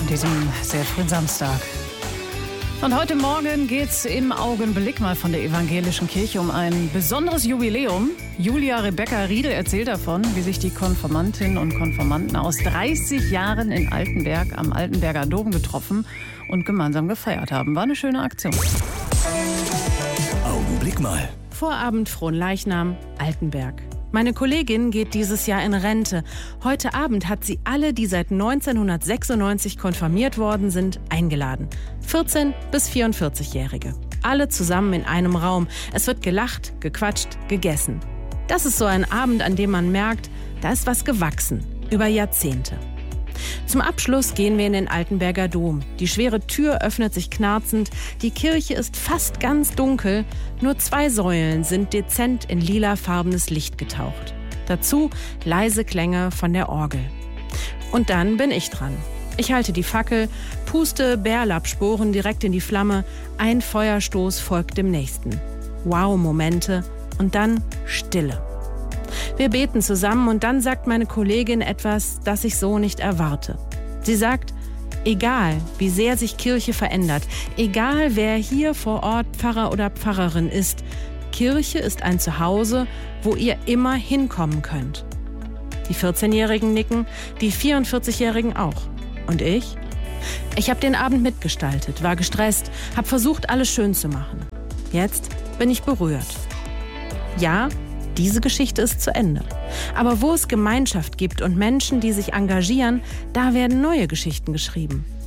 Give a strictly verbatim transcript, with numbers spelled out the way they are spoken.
diesem sehr frühen Samstag. Und heute Morgen geht es im Augenblick mal von der Evangelischen Kirche um ein besonderes Jubiläum. Julia Rebecca Riedel erzählt davon, wie sich die Konformantinnen und Konformanten aus dreißig Jahren in Altenberg am Altenberger Dom getroffen und gemeinsam gefeiert haben. War eine schöne Aktion. Augenblick mal. Vorabend Fronleichnam, Altenberg. Meine Kollegin geht dieses Jahr in Rente. Heute Abend hat sie alle, die seit neunzehnhundertsechsundneunzig konfirmiert worden sind, eingeladen. vierzehn- bis vierundvierzig-Jährige. Alle zusammen in einem Raum. Es wird gelacht, gequatscht, gegessen. Das ist so ein Abend, an dem man merkt, da ist was gewachsen. Über Jahrzehnte. Zum Abschluss gehen wir in den Altenberger Dom. Die schwere Tür öffnet sich knarzend. Die Kirche ist fast ganz dunkel. Nur zwei Säulen sind dezent in lilafarbenes Licht getaucht. Dazu leise Klänge von der Orgel. Und dann bin ich dran. Ich halte die Fackel, puste Bärlappsporen direkt in die Flamme. Ein Feuerstoß folgt dem nächsten. Wow-Momente und dann Stille. Wir beten zusammen und dann sagt meine Kollegin etwas, das ich so nicht erwarte. Sie sagt, egal wie sehr sich Kirche verändert, egal wer hier vor Ort Pfarrer oder Pfarrerin ist, Kirche ist ein Zuhause, wo ihr immer hinkommen könnt. Die vierzehnjährigen nicken, die vierundvierzigjährigen auch. Und ich? Ich habe den Abend mitgestaltet, war gestresst, habe versucht, alles schön zu machen. Jetzt bin ich berührt. Ja, diese Geschichte ist zu Ende. Aber wo es Gemeinschaft gibt und Menschen, die sich engagieren, da werden neue Geschichten geschrieben.